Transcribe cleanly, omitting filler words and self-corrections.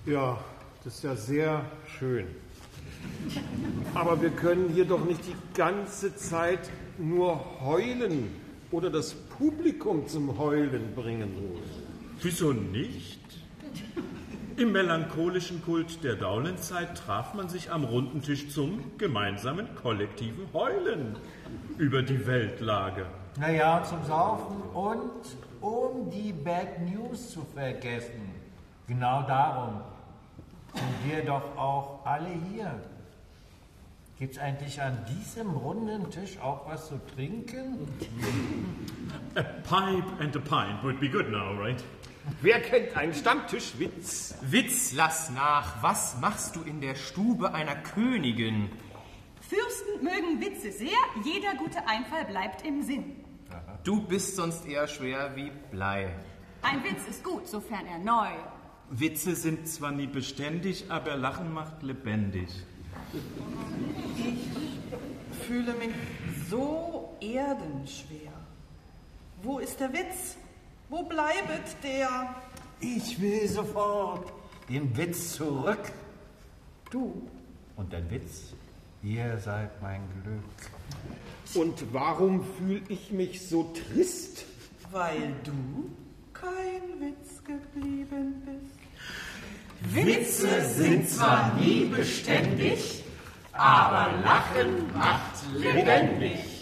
Ja, das ist ja sehr schön. Aber wir können hier doch nicht die ganze Zeit nur heulen oder das Publikum zum Heulen bringen. Wieso nicht? Im melancholischen Kult der Daulenzeit traf man sich am runden Tisch zum gemeinsamen kollektiven Heulen über die Weltlage. Naja, zum Saufen und um die Bad News zu vergessen. Genau darum sind wir doch auch alle hier. Gibt's eigentlich an diesem runden Tisch auch was zu trinken? A pipe and a pint would be good now, right? Wer kennt einen Stammtischwitz? Witz, lass nach. Was machst du in der Stube einer Königin? Fürsten mögen Witze sehr, jeder gute Einfall bleibt im Sinn. Du bist sonst eher schwer wie Blei. Ein Witz ist gut, sofern er neu. Witze sind zwar nie beständig, aber Lachen macht lebendig. Ich fühle mich so erdenschwer. Wo ist der Witz? Wo bleibet der? Ich will sofort den Witz zurück. Du und dein Witz, ihr seid mein Glück. Und warum fühle ich mich so trist? Weil du kein Witz geblieben bist. Witze sind zwar nie beständig, aber Lachen macht lebendig.